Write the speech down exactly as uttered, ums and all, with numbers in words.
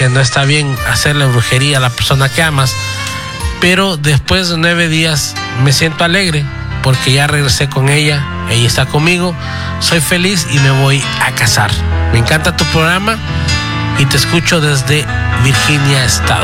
que no está bien hacerle brujería a la persona que amas, pero después de nueve días me siento alegre porque ya regresé con ella, ella está conmigo, soy feliz y me voy a casar. Me encanta tu programa y te escucho desde Virginia, Estados